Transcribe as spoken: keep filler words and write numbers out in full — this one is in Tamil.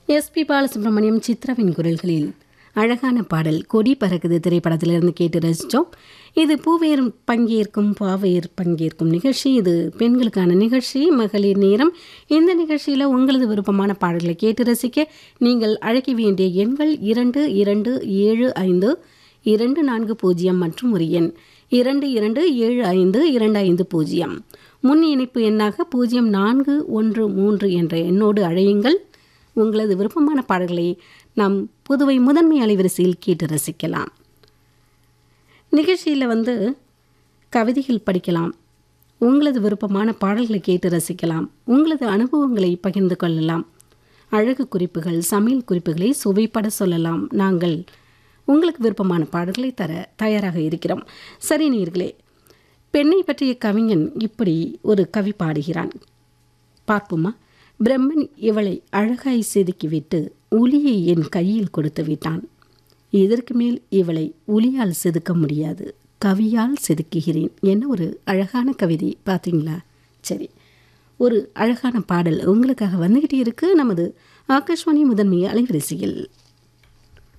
எஸ் பி பாலசுப்ரமணியம், சித்ராவின் குரல்களில் அழகான பாடல் கொடி பறக்குது திரைப்படத்திலிருந்து கேட்டு ரசித்தோம். இது பூவேர் பங்கேற்கும் பாவேர் பங்கேற்கும் நிகழ்ச்சி. இது பெண்களுக்கான நிகழ்ச்சி, மகளிர் நேரம். இந்த நிகழ்ச்சியில் உங்களது விருப்பமான பாடல்களை கேட்டு ரசிக்க நீங்கள் அழைக்க வேண்டிய எண்கள் இரண்டு இரண்டு ஏழு ஐந்து இரண்டு நான்கு பூஜ்ஜியம் மற்றும் ஒரு எண் இரண்டு இரண்டு ஏழு ஐந்து இரண்டு ஐந்து பூஜ்ஜியம். முன் இணைப்பு எண்ணாக பூஜ்ஜியம் நான்கு ஒன்று மூன்று என்ற எண்ணோடு அழையுங்கள். உங்களது விருப்பமான பாடல்களை நாம் புதுவை முதன்மை அலைவரிசையில் கேட்டு ரசிக்கலாம். நிகழ்ச்சியில் வந்து கவிதைகள் படிக்கலாம், உங்களது விருப்பமான பாடல்களை கேட்டு ரசிக்கலாம், உங்களது அனுபவங்களை பகிர்ந்து கொள்ளலாம், அழகு குறிப்புகள், சமையல் குறிப்புகளை சுவைப்பட சொல்லலாம். நாங்கள் உங்களுக்கு விருப்பமான பாடல்களை தர தயாராக இருக்கிறோம். சரி நேயர்களே, பெண்ணை பற்றிய கவிஞன் இப்படி ஒரு கவி பாடுகிறான், பார்ப்போமா? பிரம்மன் இவளை அழகாய் செதுக்கிவிட்டு உளியை என் கையில் கொடுத்து விட்டான். இதற்கு மேல் இவளை உளியால் செதுக்க முடியாது, கவியால் செதுக்குகிறேன். என்ன ஒரு அழகான கவிதை பார்த்தீங்களா? சரி, ஒரு அழகான பாடல் உங்களுக்காக வந்துக்கிட்டே இருக்கு நமது ஆகாஷ்வாணி முதன்மை அலைவரிசையில்.